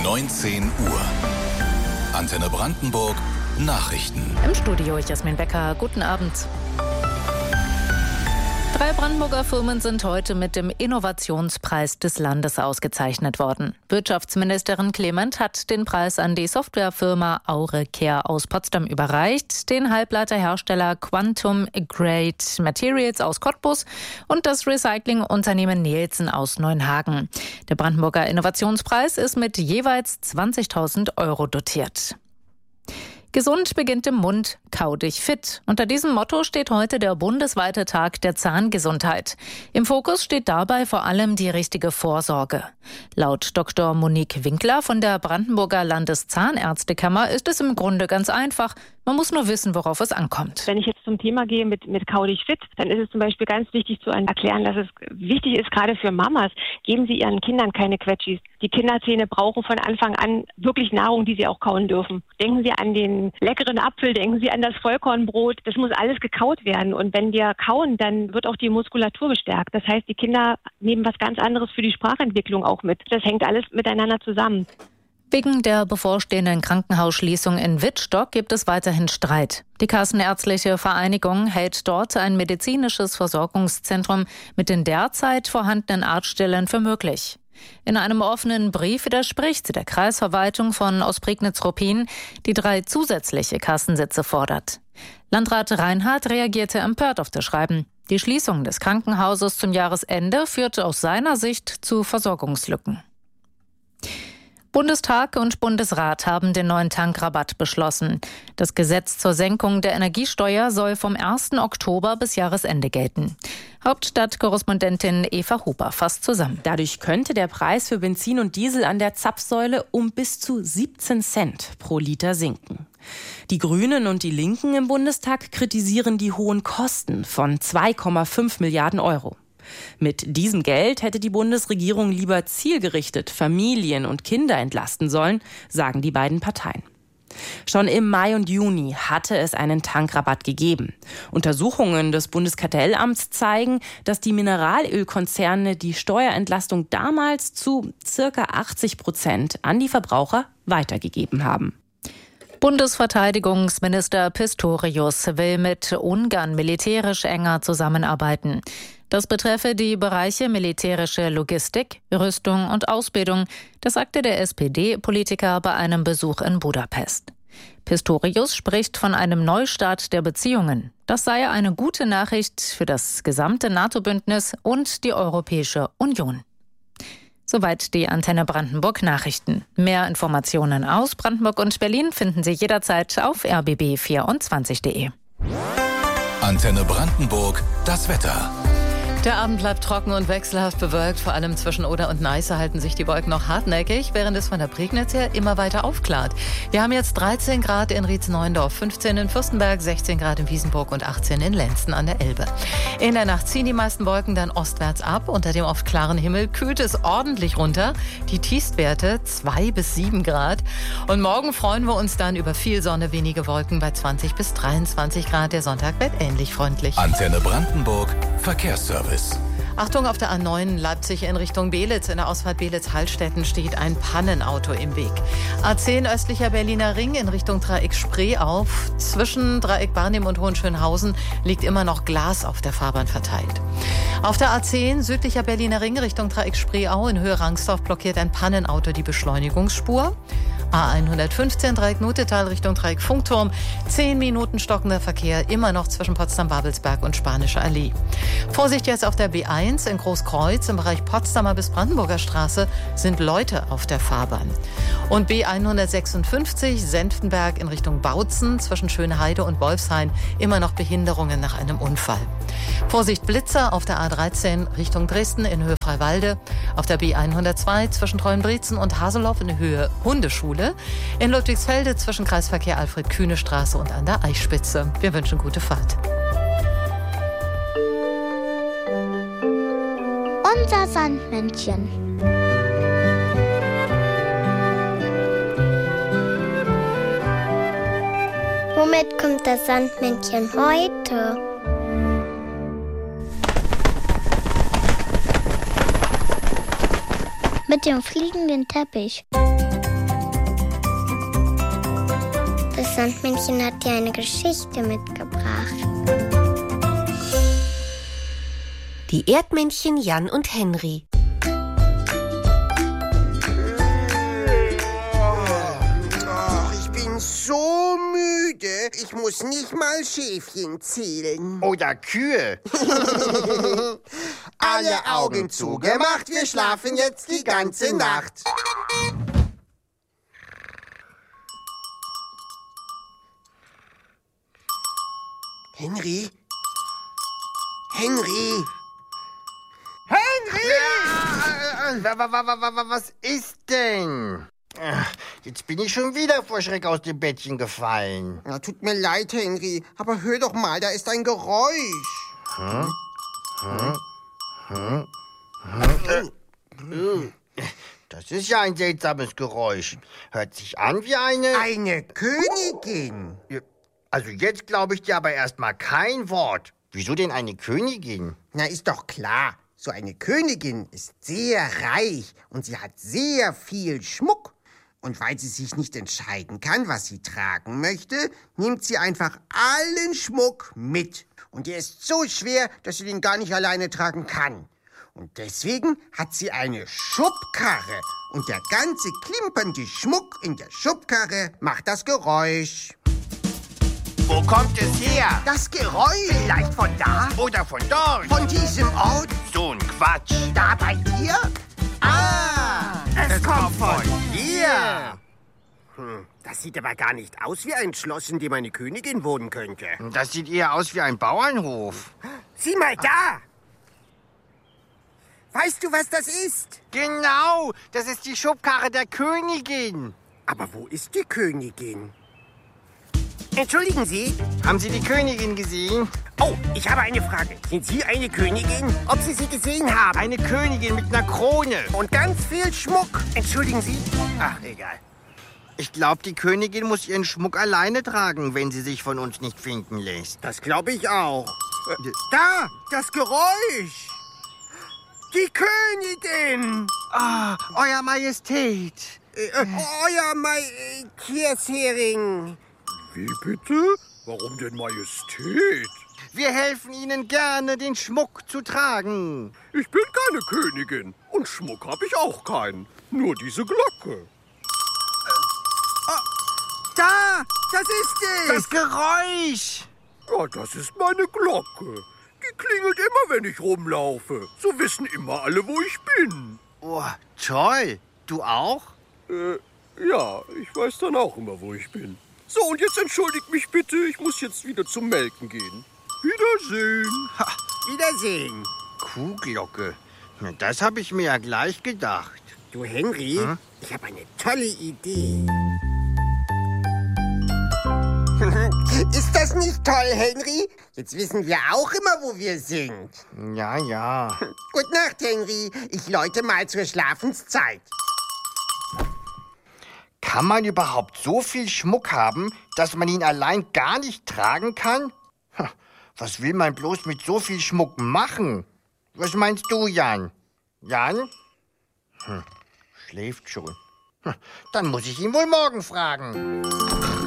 19 Uhr. Antenne Brandenburg Nachrichten. Im Studio Jasmin Becker. Guten Abend. 3 Brandenburger Firmen sind heute mit dem Innovationspreis des Landes ausgezeichnet worden. Wirtschaftsministerin Clement hat den Preis an die Softwarefirma Aurecare aus Potsdam überreicht, den Halbleiterhersteller Quantum Grade Materials aus Cottbus und das Recyclingunternehmen Nielsen aus Neuenhagen. Der Brandenburger Innovationspreis ist mit jeweils 20.000 € dotiert. Gesund beginnt im Mund, kau dich fit. Unter diesem Motto steht heute der bundesweite Tag der Zahngesundheit. Im Fokus steht dabei vor allem die richtige Vorsorge. Laut Dr. Monique Winkler von der Brandenburger Landeszahnärztekammer ist es im Grunde ganz einfach. Man muss nur wissen, worauf es ankommt. Wenn ich jetzt zum Thema gehe mit Kau dich fit, dann ist es zum Beispiel ganz wichtig zu erklären, dass es wichtig ist, gerade für Mamas, geben Sie Ihren Kindern keine Quetschis. Die Kinderzähne brauchen von Anfang an wirklich Nahrung, die sie auch kauen dürfen. Denken Sie an den leckeren Apfel, denken Sie an das Vollkornbrot. Das muss alles gekaut werden. Und wenn wir kauen, dann wird auch die Muskulatur gestärkt. Das heißt, die Kinder nehmen was ganz anderes für die Sprachentwicklung auch mit. Das hängt alles miteinander zusammen. Wegen der bevorstehenden Krankenhausschließung in Wittstock gibt es weiterhin Streit. Die Kassenärztliche Vereinigung hält dort ein medizinisches Versorgungszentrum mit den derzeit vorhandenen Arztstellen für möglich. In einem offenen Brief widerspricht sie der Kreisverwaltung von Ostprignitz-Ruppin, die 3 zusätzliche Kassensitze fordert. Landrat Reinhardt reagierte empört auf das Schreiben. Die Schließung des Krankenhauses zum Jahresende führt aus seiner Sicht zu Versorgungslücken. Bundestag und Bundesrat haben den neuen Tankrabatt beschlossen. Das Gesetz zur Senkung der Energiesteuer soll vom 1. Oktober bis Jahresende gelten. Hauptstadtkorrespondentin Eva Huber fasst zusammen. Dadurch könnte der Preis für Benzin und Diesel an der Zapfsäule um bis zu 17 Cent pro Liter sinken. Die Grünen und die Linken im Bundestag kritisieren die hohen Kosten von 2,5 Milliarden €. Mit diesem Geld hätte die Bundesregierung lieber zielgerichtet Familien und Kinder entlasten sollen, sagen die beiden Parteien. Schon im Mai und Juni hatte es einen Tankrabatt gegeben. Untersuchungen des Bundeskartellamts zeigen, dass die Mineralölkonzerne die Steuerentlastung damals zu ca. 80% an die Verbraucher weitergegeben haben. Bundesverteidigungsminister Pistorius will mit Ungarn militärisch enger zusammenarbeiten. Das betreffe die Bereiche militärische Logistik, Rüstung und Ausbildung. Das sagte der SPD-Politiker bei einem Besuch in Budapest. Pistorius spricht von einem Neustart der Beziehungen. Das sei eine gute Nachricht für das gesamte NATO-Bündnis und die Europäische Union. Soweit die Antenne Brandenburg Nachrichten. Mehr Informationen aus Brandenburg und Berlin finden Sie jederzeit auf rbb24.de. Antenne Brandenburg, das Wetter. Der Abend bleibt trocken und wechselhaft bewölkt. Vor allem zwischen Oder und Neiße halten sich die Wolken noch hartnäckig, während es von der Prignitz her immer weiter aufklart. Wir haben jetzt 13 Grad in Rietz-Neuendorf, 15 in Fürstenberg, 16 Grad in Wiesenburg und 18 in Lenzen an der Elbe. In der Nacht ziehen die meisten Wolken dann ostwärts ab. Unter dem oft klaren Himmel kühlt es ordentlich runter. Die Tiefstwerte 2 bis 7 Grad. Und morgen freuen wir uns dann über viel Sonne, wenige Wolken bei 20 bis 23 Grad. Der Sonntag wird ähnlich freundlich. Antenne Brandenburg, Verkehrsservice. Achtung, auf der A9 Leipzig in Richtung Belitz. In der Ausfahrt Belitz-Hallstätten steht ein Pannenauto im Weg. A10 östlicher Berliner Ring in Richtung Dreieck Spreeau. Zwischen Dreieck Barnim und Hohenschönhausen liegt immer noch Glas auf der Fahrbahn verteilt. Auf der A10 südlicher Berliner Ring Richtung Dreieck Spreeau in Höhe Rangsdorf blockiert ein Pannenauto die Beschleunigungsspur. A115 Dreieck Notetal Richtung Dreieck Funkturm. 10 Minuten stockender Verkehr, immer noch zwischen Potsdam-Babelsberg und Spanische Allee. Vorsicht jetzt auf der B1 in Großkreuz im Bereich Potsdamer bis Brandenburger Straße sind Leute auf der Fahrbahn. Und B156 Senftenberg in Richtung Bautzen zwischen Schöneheide und Wolfshain immer noch Behinderungen nach einem Unfall. Vorsicht Blitzer auf der A13 Richtung Dresden in Höhe Freiwalde. Auf der B102 zwischen Treuenbrietzen und Haseloff in Höhe Hundeschule. In Ludwigsfelde zwischen Kreisverkehr Alfred-Kühne-Straße und an der Eichspitze. Wir wünschen gute Fahrt. Unser Sandmännchen. Womit kommt das Sandmännchen heute? Mit dem fliegenden Teppich. Das Sandmännchen hat dir eine Geschichte mitgebracht. Die Erdmännchen Jan und Henry. Ich bin so müde. Ich muss nicht mal Schäfchen zählen. Oder Kühe. Alle Augen zugemacht, wir schlafen jetzt die ganze Nacht. Henry? Henry? Henry! Was ist denn? Jetzt bin ich schon wieder vor Schreck aus dem Bettchen gefallen. Ja, tut mir leid, Henry, aber hör doch mal, da ist ein Geräusch. Das ist ja ein seltsames Geräusch. Hört sich an wie eine... Eine Königin. Also jetzt glaube ich dir aber erstmal kein Wort. Wieso denn eine Königin? Na, ist doch klar. So eine Königin ist sehr reich und sie hat sehr viel Schmuck. Und weil sie sich nicht entscheiden kann, was sie tragen möchte, nimmt sie einfach allen Schmuck mit. Und der ist so schwer, dass sie den gar nicht alleine tragen kann. Und deswegen hat sie eine Schubkarre. Und der ganze klimpernde Schmuck in der Schubkarre macht das Geräusch. Wo kommt es her? Das Geräusch. Vielleicht von da? Oder von dort? Von diesem Ort? So ein Quatsch. Da bei dir? Es kommt von hier. Das sieht aber gar nicht aus wie ein Schloss, in dem eine Königin wohnen könnte. Das sieht eher aus wie ein Bauernhof. Sieh mal da! Weißt du, was das ist? Genau, das ist die Schubkarre der Königin. Aber wo ist die Königin? Entschuldigen Sie? Haben Sie die Königin gesehen? Oh, ich habe eine Frage. Sind Sie eine Königin? Ob Sie sie gesehen haben? Eine Königin mit einer Krone. Und ganz viel Schmuck. Entschuldigen Sie? Ach, egal. Ich glaube, die Königin muss ihren Schmuck alleine tragen, wenn sie sich von uns nicht finden lässt. Das glaube ich auch. Da, das Geräusch. Die Königin. Ah, Euer Majestät. Euer Majestätshering. Wie bitte? Warum denn Majestät? Wir helfen Ihnen gerne, den Schmuck zu tragen. Ich bin keine Königin und Schmuck habe ich auch keinen. Nur diese Glocke. Da, das ist es. Das Geräusch. Ja, das ist meine Glocke. Die klingelt immer, wenn ich rumlaufe. So wissen immer alle, wo ich bin. Oh, toll. Du auch? Ja, ich weiß dann auch immer, wo ich bin. So, und jetzt entschuldigt mich bitte. Ich muss jetzt wieder zum Melken gehen. Wiedersehen. Ha, Wiedersehen. Kuhglocke. Na, das habe ich mir ja gleich gedacht. Du, Henry, ich habe eine tolle Idee. Ist das nicht toll, Henry? Jetzt wissen wir auch immer, wo wir sind. Ja, ja. Gute Nacht, Henry. Ich läute mal zur Schlafenszeit. Kann man überhaupt so viel Schmuck haben, dass man ihn allein gar nicht tragen kann? Was will man bloß mit so viel Schmuck machen? Was meinst du, Jan? Jan? Schläft schon. Dann muss ich ihn wohl morgen fragen.